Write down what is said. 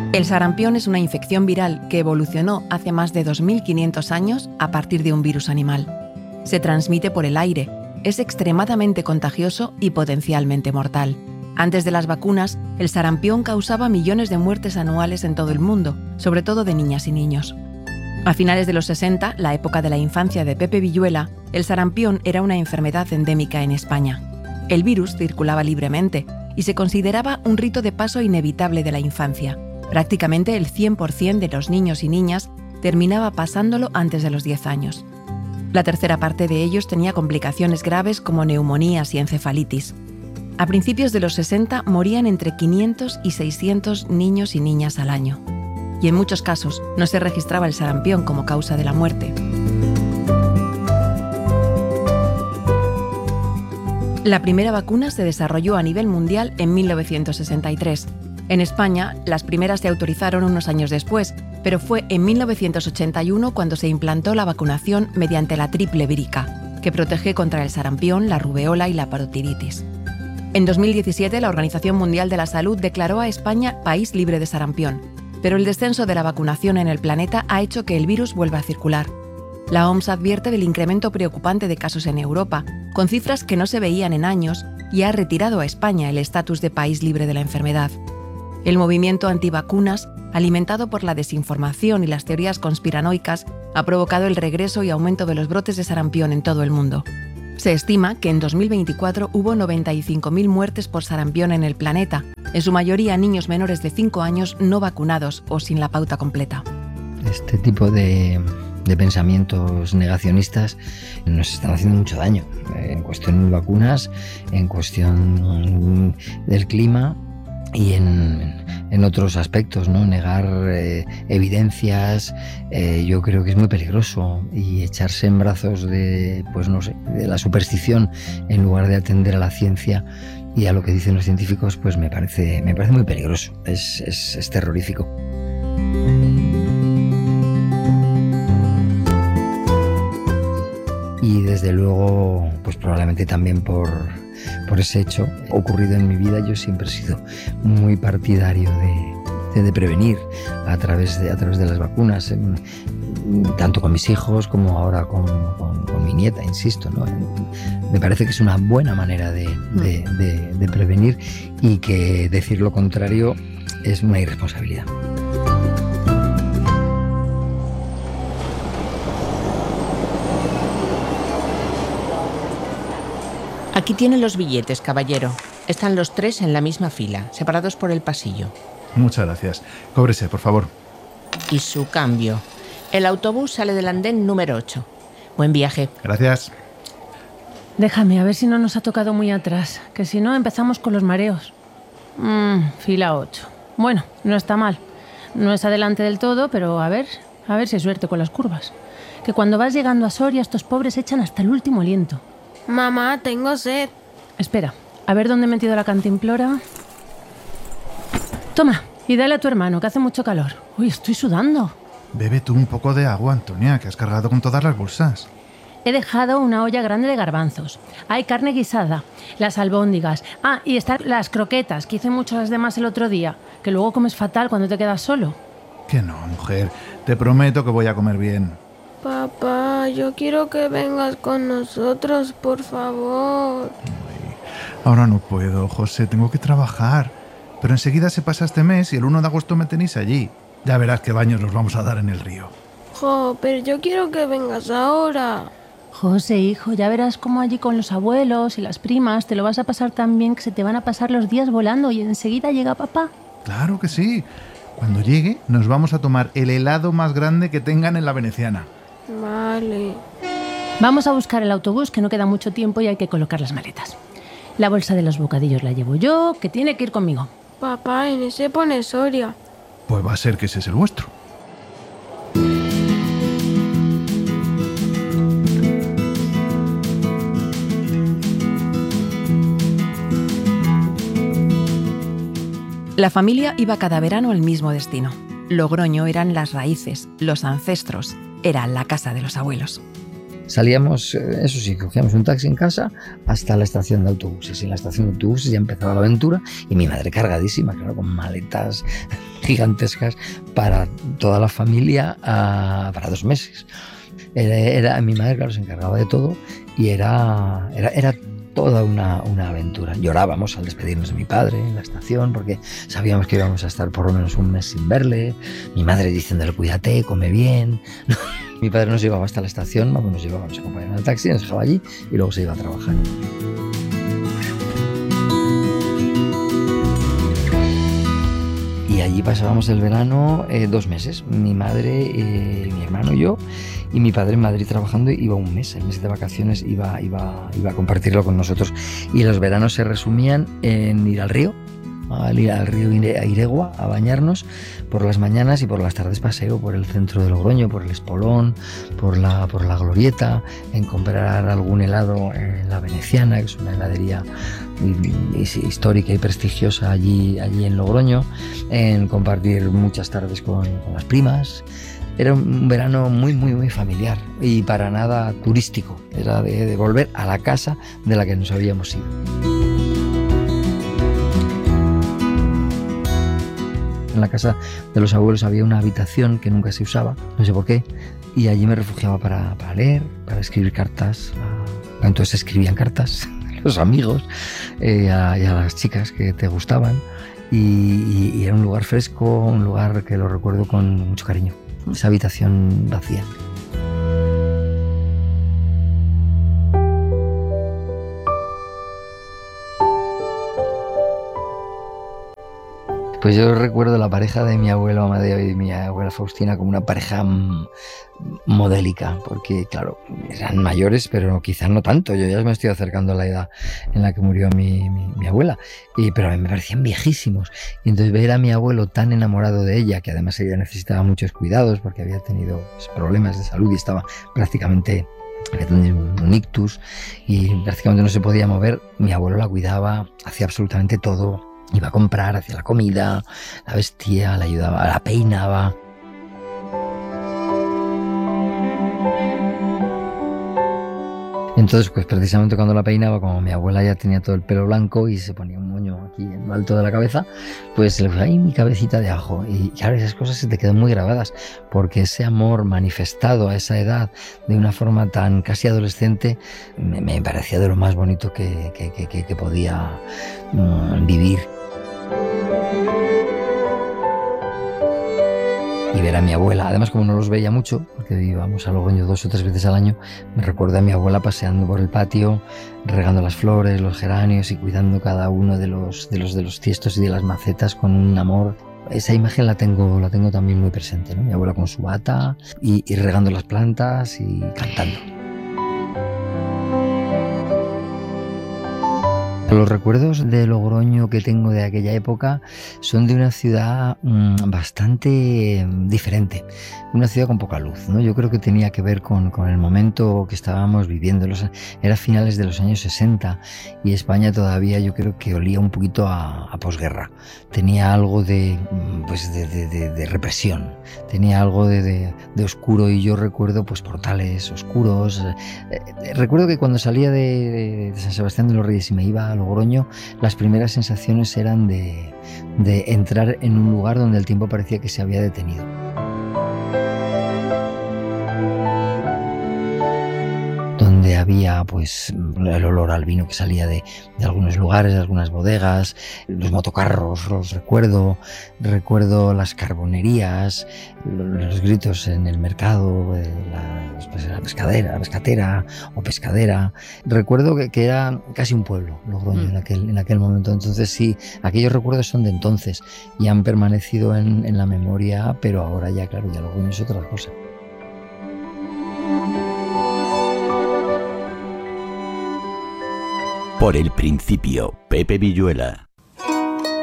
El sarampión es una infección viral que evolucionó hace más de 2.500 años a partir de un virus animal. Se transmite por el aire, es extremadamente contagioso y potencialmente mortal. Antes de las vacunas, el sarampión causaba millones de muertes anuales en todo el mundo, sobre todo de niñas y niños. A finales de los 60, la época de la infancia de Pepe Villuela, el sarampión era una enfermedad endémica en España. El virus circulaba libremente y se consideraba un rito de paso inevitable de la infancia. Prácticamente el 100% de los niños y niñas terminaba pasándolo antes de los 10 años. La tercera parte de ellos tenía complicaciones graves como neumonías y encefalitis. A principios de los 60 morían entre 500 y 600 niños y niñas al año. Y en muchos casos no se registraba el sarampión como causa de la muerte. La primera vacuna se desarrolló a nivel mundial en 1963. En España, las primeras se autorizaron unos años después, pero fue en 1981 cuando se implantó la vacunación mediante la triple vírica, que protege contra el sarampión, la rubeola y la parotiritis. En 2017, la Organización Mundial de la Salud declaró a España país libre de sarampión, pero el descenso de la vacunación en el planeta ha hecho que el virus vuelva a circular. La OMS advierte del incremento preocupante de casos en Europa, con cifras que no se veían en años, y ha retirado a España el estatus de país libre de la enfermedad. El movimiento antivacunas, alimentado por la desinformación y las teorías conspiranoicas, ha provocado el regreso y aumento de los brotes de sarampión en todo el mundo. Se estima que en 2024 hubo 95.000 muertes por sarampión en el planeta, en su mayoría niños menores de 5 años no vacunados o sin la pauta completa. Este tipo de pensamientos negacionistas nos están haciendo mucho daño, en cuestión de vacunas, en cuestión del clima y en otros aspectos, ¿no? Negar evidencias, yo creo que es muy peligroso, y echarse en brazos de la superstición en lugar de atender a la ciencia y a lo que dicen los científicos, pues me parece muy peligroso, es terrorífico. Y desde luego, pues probablemente también por ese hecho ocurrido en mi vida, yo siempre he sido muy partidario de prevenir a través de las vacunas, tanto con mis hijos como ahora con mi nieta, insisto, ¿no? Me parece que es una buena manera de prevenir, y que decir lo contrario es una irresponsabilidad. Aquí tienen los billetes, caballero. Están los 3 en la misma fila, separados por el pasillo. Muchas gracias. Cóbrese, por favor. Y su cambio. El autobús sale del andén número 8. Buen viaje. Gracias. Déjame, a ver si no nos ha tocado muy atrás, que si no empezamos con los mareos. Fila 8. Bueno, no está mal. No es adelante del todo, pero a ver si hay suerte con las curvas. Que cuando vas llegando a Soria, estos pobres echan hasta el último aliento. Mamá, tengo sed. Espera, a ver dónde he metido la cantimplora. Toma, y dale a tu hermano, que hace mucho calor. Uy, estoy sudando. Bebe tú un poco de agua, Antonia, que has cargado con todas las bolsas. He dejado una olla grande de garbanzos. Hay carne guisada, las albóndigas. Y están las croquetas, que hice muchas demás el otro día, que luego comes fatal cuando te quedas solo. Que no, mujer. Te prometo que voy a comer bien. Papá, yo quiero que vengas con nosotros, por favor. Ay, ahora no puedo, José, tengo que trabajar. Pero enseguida se pasa este mes y el 1 de agosto me tenéis allí. Ya verás qué baños nos vamos a dar en el río. Pero yo quiero que vengas ahora. José, hijo, ya verás cómo allí con los abuelos y las primas te lo vas a pasar tan bien que se te van a pasar los días volando y enseguida llega papá. Claro que sí. Cuando llegue nos vamos a tomar el helado más grande que tengan en la Veneciana. Vale. Vamos a buscar el autobús, que no queda mucho tiempo y hay que colocar las maletas. La bolsa de los bocadillos la llevo yo, que tiene que ir conmigo. Papá, en ese pone Soria. Pues va a ser que ese es el vuestro. La familia iba cada verano al mismo destino. Logroño eran las raíces, los ancestros, era la casa de los abuelos. Salíamos, eso sí, cogíamos un taxi en casa hasta la estación de autobuses. Y en la estación de autobuses ya empezaba la aventura y mi madre cargadísima, claro, con maletas gigantescas para toda la familia para 2 meses. Mi madre, claro, se encargaba de todo y era toda una aventura. Llorábamos al despedirnos de mi padre en la estación porque sabíamos que íbamos a estar por lo menos un mes sin verle. Mi madre diciéndole, cuídate, come bien. Mi padre nos llevaba hasta la estación, nos acompañaba en el taxi, nos dejaba allí y luego se iba a trabajar. Y allí pasábamos el verano 2 meses. Mi madre, mi hermano y yo. Y mi padre en Madrid trabajando iba un mes. El mes de vacaciones iba a compartirlo con nosotros. Y los veranos se resumían en ir al río Iregua a bañarnos por las mañanas y por las tardes paseo por el centro de Logroño, por el Espolón, por la Glorieta, en comprar algún helado en la Veneciana, que es una heladería histórica y prestigiosa allí en Logroño, en compartir muchas tardes con las primas. Era un verano muy, muy, muy familiar y para nada turístico. Era de volver a la casa de la que nos habíamos ido. En la casa de los abuelos había una habitación que nunca se usaba, no sé por qué, y allí me refugiaba para leer, para escribir cartas. Entonces escribían cartas a los amigos y a las chicas que te gustaban, y era un lugar fresco, un lugar que lo recuerdo con mucho cariño. Esa habitación vacía. Pues yo recuerdo la pareja de mi abuelo Amadeo y mi abuela Faustina como una pareja modélica, porque claro, eran mayores, pero quizás no tanto. Yo ya me estoy acercando a la edad en la que murió mi abuela, pero a mí me parecían viejísimos. Y entonces ver a mi abuelo tan enamorado de ella, que además ella necesitaba muchos cuidados porque había tenido problemas de salud y estaba prácticamente... había tenido un ictus y prácticamente no se podía mover. Mi abuelo la cuidaba, hacía absolutamente todo. Iba a comprar, hacía la comida, la vestía, la ayudaba, la peinaba. Entonces, pues precisamente cuando la peinaba, como mi abuela ya tenía todo el pelo blanco y se ponía un moño aquí en lo alto de la cabeza, pues le fue ahí mi cabecita de ajo. Y claro, esas cosas se te quedan muy grabadas, porque ese amor manifestado a esa edad de una forma tan casi adolescente me parecía de lo más bonito que podía vivir. Y ver a mi abuela, además como no los veía mucho, porque íbamos a Logroño 2 o 3 veces al año, me recuerdo a mi abuela paseando por el patio, regando las flores, los geranios y cuidando cada uno de los tiestos y de las macetas con un amor. Esa imagen la tengo también muy presente, ¿no? Mi abuela con su bata y regando las plantas y cantando. Los recuerdos de Logroño que tengo de aquella época son de una ciudad bastante diferente, una ciudad con poca luz, ¿no? Yo creo que tenía que ver con el momento que estábamos viviendo. Era finales de los años 60 y España todavía yo creo que olía un poquito a posguerra. Tenía algo de represión, tenía algo de oscuro y yo recuerdo pues portales oscuros. Recuerdo que cuando salía de San Sebastián de los Reyes y me iba a Logroño, las primeras sensaciones eran de entrar en un lugar donde el tiempo parecía que se había detenido. Donde había pues el olor al vino que salía de algunos lugares, de algunas bodegas, los motocarros, los recuerdo las carbonerías, los gritos en el mercado, la pescatera o pescadera. Recuerdo que era casi un pueblo, Logroño, en aquel momento. Entonces sí, aquellos recuerdos son de entonces y han permanecido en la memoria, pero ahora ya, claro, ya Logroño es otra cosa. Por el principio, Pepe Villuela.